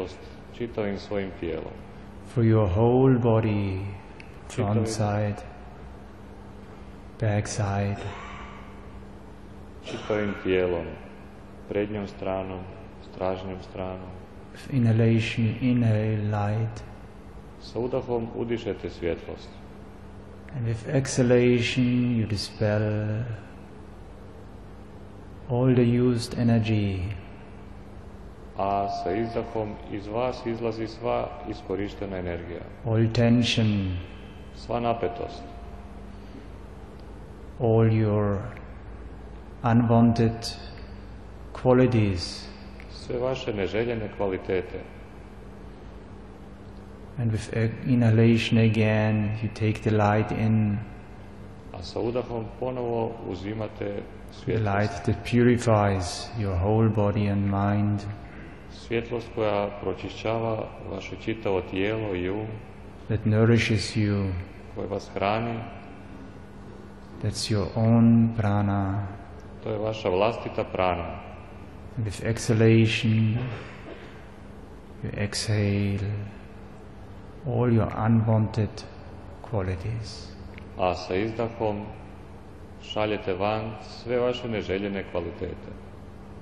svjetlost čitavim svojim tijelom. For your whole body, front side, back side. Čitavim tijelom, prednjom stranom, stražnjom stranom. With inhalation, inhale light. Sa udahom udišete svjetlost. And with exhalation you dispel all the used energy. A sa izdahom iz vas izlazi sva iskorištena energija. All tension. Sva napetost. All your unwanted qualities. Sve vaše neželjene kvalitete. And with inhalation again, you take the light in. A sa udahom ponovo uzimate svjetlost. Light that purifies your whole body and mind. Svjetlost koja pročišćava vaše čitavo tijelo i um. That nourishes you. Koja vas hrani. That's your own prana. To je vaša vlastita prana. And with exhalation, you exhale all your unwanted qualities. A sa izdahom šaljete van sve vaše neželjene kvalitete.